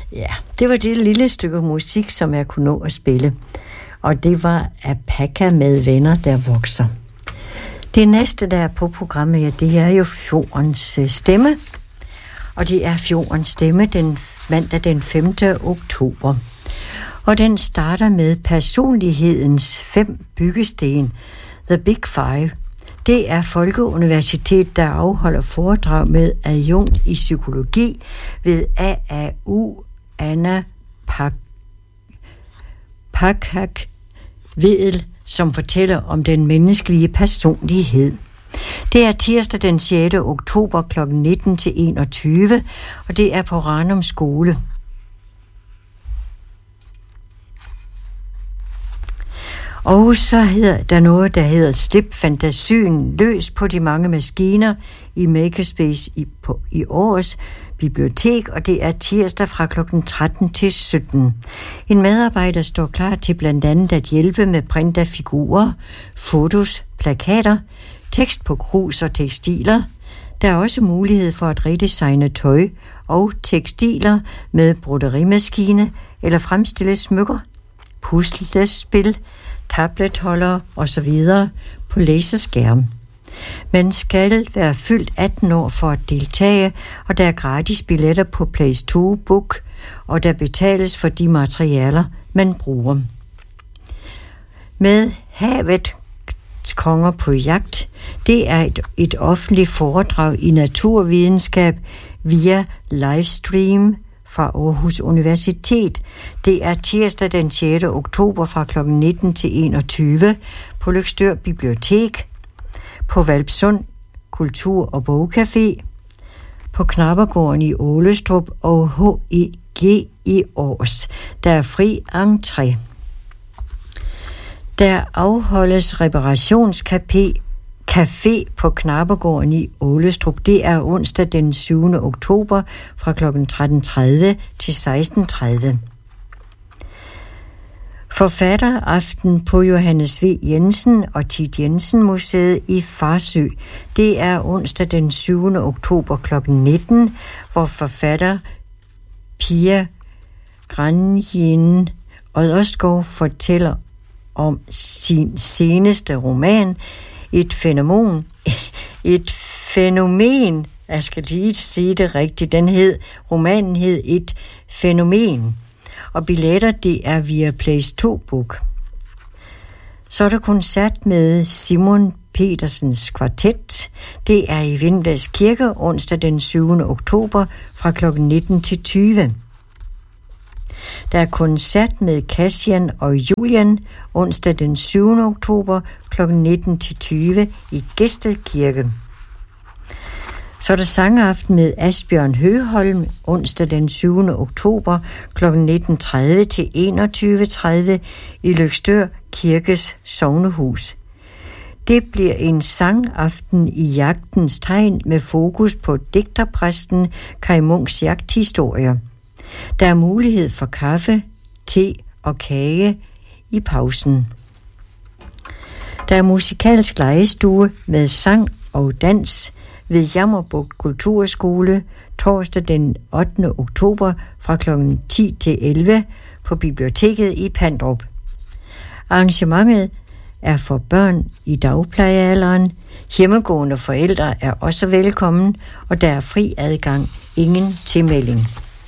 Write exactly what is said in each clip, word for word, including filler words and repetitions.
Ja, det var det lille stykke musik, som jeg kunne nå at spille. Og det var Alpaca med Venner, der vokser. Det næste, der er på programmet, ja, det er jo Fjordens stemme. Og det er Fjordens stemme den mandag den femte oktober. Og den starter med personlighedens fem byggesten, The Big Five. Det er Folkeuniversitet, der afholder foredrag med adjunkt i psykologi ved A A U Anna Pakak Vedel, som fortæller om den menneskelige personlighed. Det er tirsdag den sjette oktober klokken nitten til enogtyve, og det er på Ranum Skole. Og så hedder der noget, der hedder Slip fantasien løs på de mange maskiner i Makerspace i, på, i årets bibliotek, og det er tirsdag fra klokken tretten til sytten. En medarbejder står klar til blandt andet at hjælpe med print af figurer, fotos, plakater, tekst på krus og tekstiler. Der er også mulighed for at redesigne tøj og tekstiler med broderimaskine eller fremstille smykker, puslespil, tabletholder osv. på laserskærm. Man skal være fyldt atten år for at deltage, og der er gratis billetter på Place to Book, og der betales for de materialer, man bruger. Med Havets konger på jagt, det er et, et offentligt foredrag i naturvidenskab via livestream fra Aarhus Universitet. Det er tirsdag den sjette oktober fra klokken nitten til enogtyve på Løgstør Bibliotek, på Hvalpsund Kultur- og Bogcafé, på Knappergården i Ålestrup og H E G i Aars. Der er fri entré. Der afholdes reparationscafé Café på Knappergården i Ålestrup. Det er onsdag den syvende oktober fra klokken tretten tredive til seksten tredive. Forfatteraften på Johannes V. Jensen og Thit Jensen Museet i Farsø. Det er onsdag den syvende oktober klokken nitten, hvor forfatter Pia Granjin Odderskov fortæller om sin seneste roman, Et fænomen, et fænomen, jeg skal lige sige det rigtigt, den hed, romanen hed Et fænomen, og billetter, det er via Place to Book. Så er der koncert med Simon Petersens kvartet, det er i Vindblads Kirke, onsdag den syvende oktober fra klokken nitten til tyve. Der er koncert med Cassian og Julian onsdag den syvende oktober klokken nitten til tyve i Gestel Kirke. Så er der sangaften med Asbjørn Høgholm onsdag den syvende oktober klokken nitten tredive til enogtyve tredive i Løgstør Kirkes sognehus. Det bliver en sangaften i jagtens tegn med fokus på digterpræsten Kai Munks jagthistorier. Der er mulighed for kaffe, te og kage i pausen. Der er musikalsk legestue med sang og dans ved Jammerbugt Kulturskole torsdag den ottende oktober fra klokken ti til elleve på biblioteket i Pandrup. Arrangementet er for børn i dagplejealderen. Hjemmegående forældre er også velkommen, og der er fri adgang, ingen tilmelding.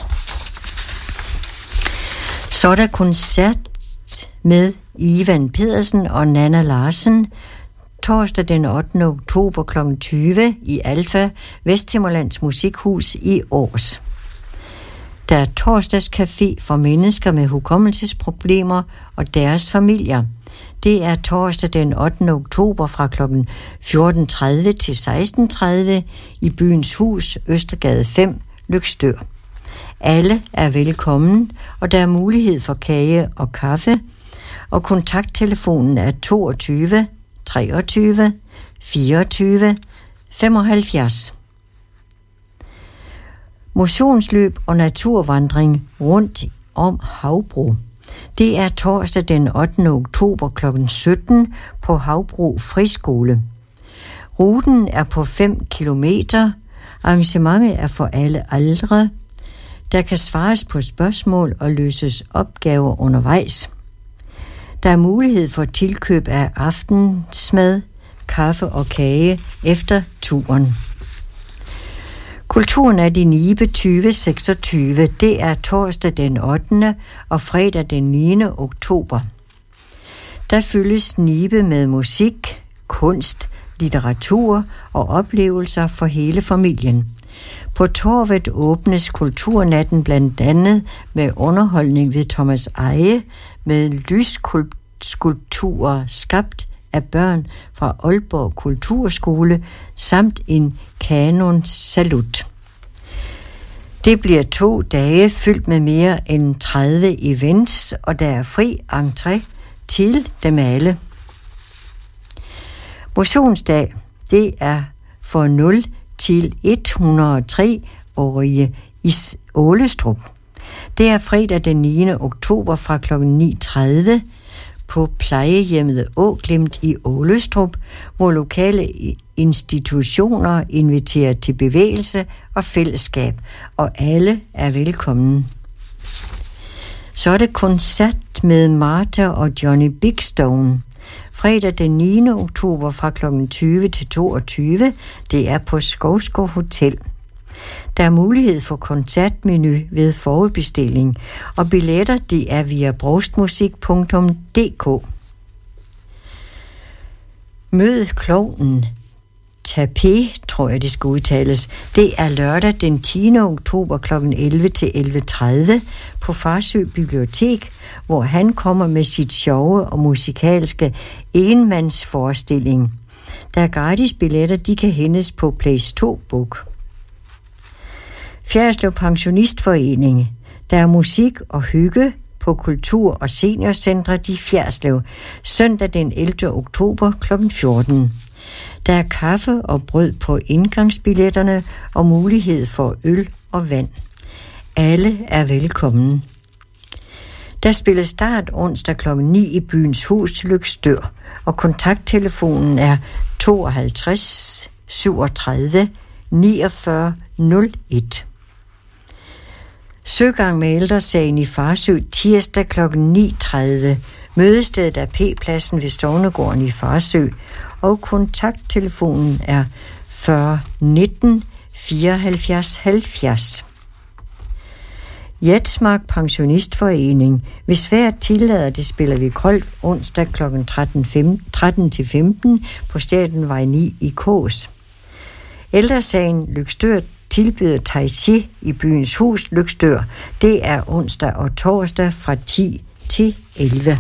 Så er der koncert med Ivan Pedersen og Nana Larsen torsdag den ottende oktober klokken tyve i Alfa, Vesthimmerlands Musikhus i Aars. Der er torsdagscafé for mennesker med hukommelsesproblemer og deres familier. Det er torsdag den ottende oktober fra klokken fjorten tredive til seksten tredive i Byens Hus, Østergade fem, Løgstør. Alle er velkommen, og der er mulighed for kage og kaffe, og kontakttelefonen er toogtyve treogtyve fireogtyve femoghalvfjerds. Motionsløb og naturvandring rundt om Havbro. Det er torsdag den ottende oktober klokken sytten på Havbro Friskole. Ruten er på fem kilometer. Arrangementet er for alle aldre. Der kan svares på spørgsmål og løses opgaver undervejs. Der er mulighed for tilkøb af aftensmad, kaffe og kage efter turen. Kulturen er de Nibe tyve seksogtyve. Det er torsdag den ottende og fredag den niende oktober. Der fyldes Nibe med musik, kunst, litteratur og oplevelser for hele familien. På Torvet åbnes kulturnatten blandt andet med underholdning ved Thomas Eje med lysskulpturer skabt af børn fra Aalborg Kulturskole samt en kanonsalut. Det bliver to dage fyldt med mere end tredive events, og der er fri entré til dem alle. Motionsdag, det er for nul til et hundrede og tre-årige i Ålestrup. Det er fredag den niende oktober fra klokken ni tredive på plejehjemmet Åglimt i Ålestrup, hvor lokale institutioner inviterer til bevægelse og fællesskab, og alle er velkommen. Så er det koncert med Martha og Johnny Big Stone. Fredag den niende oktober fra klokken tyve til toogtyve. Det er på Skovsgård Hotel. Der er mulighed for koncertmenu ved forudbestilling, og billetter det er via brostmusik punktum d k. Mød klovnen. Tapé, tror jeg det skal udtales. Det er lørdag den tiende oktober klokken elleve til elleve tredive på Farsø Bibliotek, hvor han kommer med sit sjove og musikalske enmandsforestilling. Der er gratis billetter, de kan hentes på Place to Book. Fjerritslev Pensionistforening. Der er musik og hygge på Kultur- og Seniorcentret i Fjerritslev søndag den ellevte oktober klokken fjorten. Der er kaffe og brød på indgangsbilletterne og mulighed for øl og vand. Alle er velkommen. Der spilles start onsdag klokken ni i Byens Hus, Løgstør, og kontakttelefonen er tooghalvtreds syvogtredive niogfyrre nul et. Søgang med ældresagen i Farsø tirsdag klokken ni tredive. Mødestedet er P-pladsen ved Stovnegården i Farsø, og kontakttelefonen er fyrre nitten fireoghalvfjerds halvfjerds. Jetsmark Pensionistforening. Hvis vejret tillader det, spiller vi golf onsdag klokken tretten til femten på Statenvej ni i Kås. Ældresagen Løgstør tilbyder Tai Chi i Byens Hus, Løgstør. Det er onsdag og torsdag fra ti til elleve.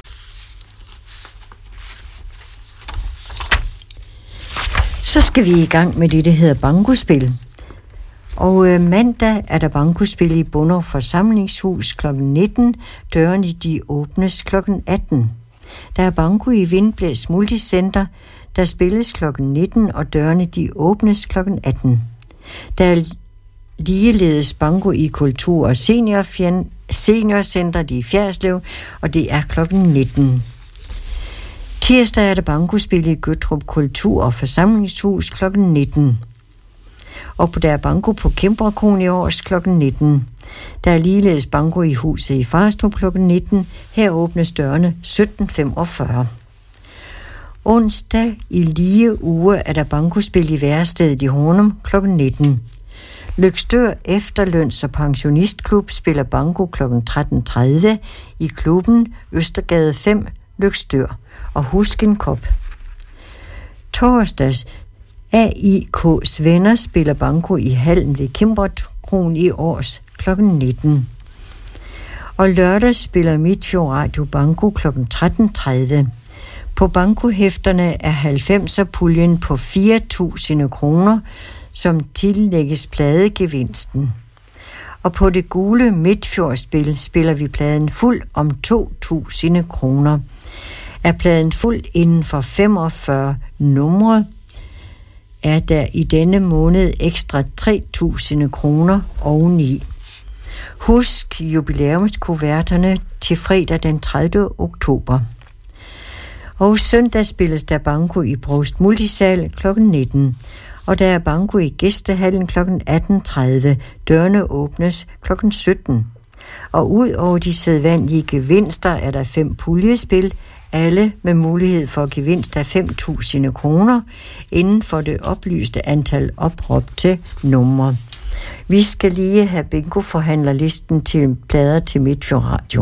Så skal vi i gang med det, der hedder bankospil. Og øh, mandag er der bankospil i Bonderup Forsamlingshus klokken nitten. Dørene de åbnes klokken atten. Der er banko i Vindblæs Multicenter. Der spilles klokken nitten, og dørene de åbnes klokken atten. Der er ligeledes banko i Kultur- og Seniorcentret i Fjerritslev, og det er klokken nitten. Tirsdag er der bankospil i Gøttrup Kultur- og Forsamlingshus klokken nitten. Og på der er banko på Kæmperkron i Års klokken nitten. Der er ligeledes banko i huset i Farstrup klokken nitten. Her åbnes dørene sytten femogfyrre. Onsdag i lige uge er der bankospil i Værestedet i Hornum klokken nitten. Løgstør Efterløns- og Pensionistklub spiller banko klokken tretten tredive i klubben Østergade fem, Løgstør. Og husk en kop. Torsdags A I K's venner spiller banko i hallen ved Kimberkron i Års klokken nitten. Og lørdag spiller Midtfjord Radio banko klokken tretten tredive. På bankohæfterne er halvfemser-puljen på fire tusind kroner, som tillægges pladegevinsten. Og på det gule Midtfjordspil spiller vi pladen fuld om to tusind kroner. Er pladen fuld inden for femogfyrre numre, er der i denne måned ekstra tre tusind kroner oveni. Husk jubilæumskuverterne til fredag den tredivte oktober. Og søndag spilles der banko i Brost Multisal klokken nitten. og der er banko i gæstehallen klokken atten tredive. Dørene åbnes klokken sytten. Og ud over de sædvanlige gevinster er der fem puljespil, alle med mulighed for gevinst af fem tusind kroner inden for det oplyste antal opråb til numre. Vi skal lige have bingo-forhandlerlisten til plader til Midtfjord Radio.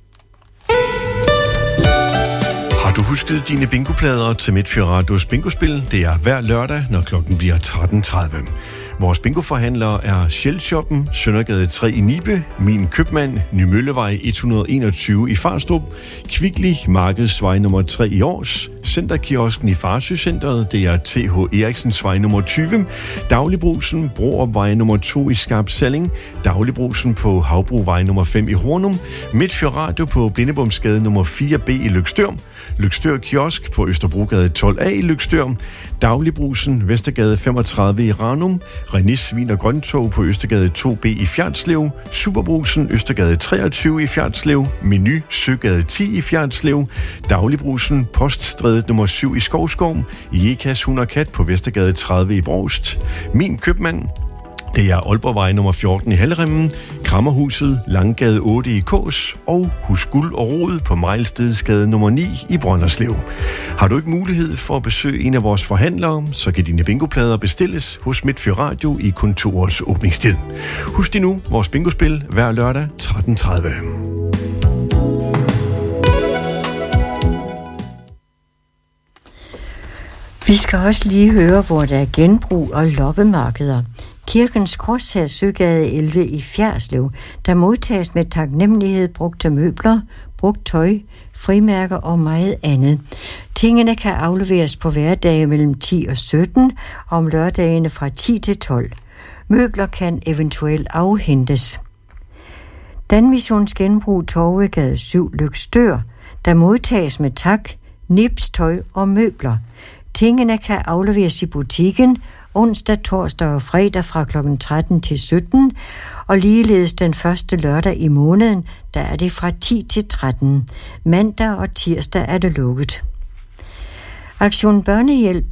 Har du husket dine bingoplader til Midtfjord Radios bingospil? Det er hver lørdag, når klokken bliver tretten tredive. Vores bingoforhandlere er Shell-shoppen, Søndergade tre i Nibe, Min Købmand, Nymøllevej et hundrede og enogtyve i Farstrup, Kvickly, Markedsvej nummer tre i Års, Centerkiosken i Farsø-centret, det er T H Eriksensvej nummer tyve, Dagligbrusen, Broopvej nummer to i Skarp Salling, Dagligbrusen på Havbruvej nummer fem i Hornum, Midtfjord Radio på Blindebomsgade nummer fire B i Løgstør, Løgstør Kiosk på Østerbrogade tolv A i Løgstør, Dagligbrusen, Vestergade femogtredive i Ranum, René Svin og Grøntog på Østergade to B i Fjerdslev, Superbrusen, Østergade treogtyve i Fjerdslev, Menu, Søgade ti i Fjerdslev, Dagligbrusen, Poststrædet nummer syv i Skovskov, Jekas Hund og Kat på Vestergade tredive i Brovst, Min Købmand, det er Aalborgvej nummer fjorten i Halleremmen, Krammerhuset, Langgade otte i Kås og Hus Guld og Rod på Mejlstedsgade nummer ni i Brønderslev. Har du ikke mulighed for at besøge en af vores forhandlere, så kan dine bingoplader bestilles hos Midtfjord Radio i kontorets åbningstid. Husk dig nu vores bingospil hver lørdag tretten tredive. Vi skal også lige høre, hvor der er genbrug og loppemarkeder. Kirkens Korshær Søgade elleve i Fjerdslev, der modtages med taknemmelighed brugte møbler, brugt tøj, frimærker og meget andet. Tingene kan afleveres på hverdage mellem ti og sytten, og om lørdagene fra ti til tolv. Møbler kan eventuelt afhentes. Danmissions Genbrug Torvegade syv Løgstør, der modtages med tak, nips, tøj og møbler. Tingene kan afleveres i butikken onsdag, torsdag og fredag fra klokken tretten til sytten, og ligeledes den første lørdag i måneden, der er det fra ti til tretten. Mandag og tirsdag er det lukket. Aktion Børnehjælp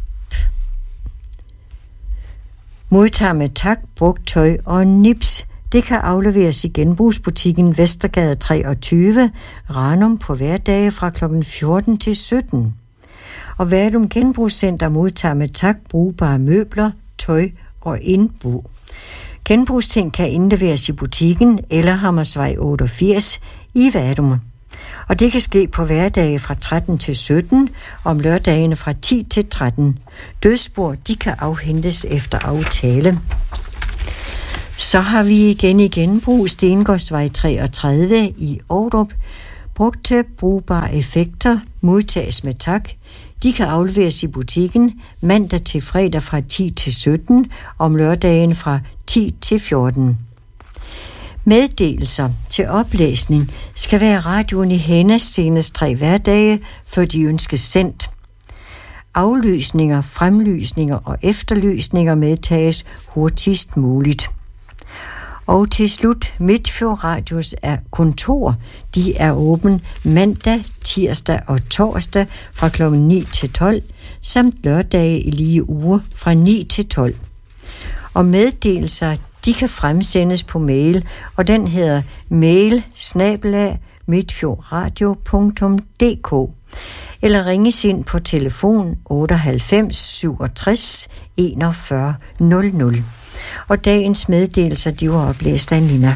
modtager med tak, brugt tøj og nips. Det kan afleveres i genbrugsbutikken Vestergade treogtyve, Ranum på hverdage fra klokken fjorten til sytten. Og Vadum Genbrugscenter modtager med tak brugbare møbler, tøj og indbo. Genbrugsting kan indleveres i butikken eller Hammersvej otteogfirs i Vadum. Og det kan ske på hverdage fra tretten til sytten, om lørdagene fra ti til tretten. Dødsbord, de kan afhentes efter aftale. Så har vi igen i genbrug Stengårdsvej treogtredive i Ordrup. Brugte brugbare effekter modtages med tak. De kan afleveres i butikken mandag til fredag fra ti til sytten, om lørdagen fra ti til fjorten. Meddelelser til oplæsning skal være radioen i hændes senest tre hverdage, før de ønskes sendt. Aflysninger, fremlysninger og efterlysninger medtages hurtigst muligt. Og til slut, Midtfjord Radios er kontor. De er åben mandag, tirsdag og torsdag fra klokken ni til tolv, samt lørdage i lige uger fra ni til tolv. Og meddelelser, de kan fremsendes på mail, og den hedder mail snabel-a midtfjordradio punktum d k eller ringes ind på telefon otteoghalvfems syvogtres enogfyrre nul nul. Og dagens meddelelser, de var oplæst af Nina.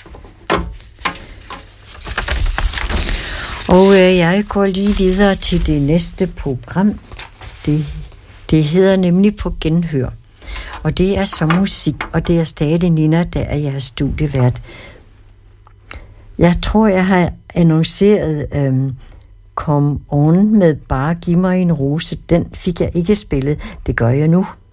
Og øh, jeg går lige videre til det næste program. Det, det hedder nemlig På Genhør. Og det er så musik, og det er stadig Nina, der er jeres studievært. Jeg tror, jeg har annonceret øhm, Come On med Bare Giv Mig En Rose. Den fik jeg ikke spillet. Det gør jeg nu.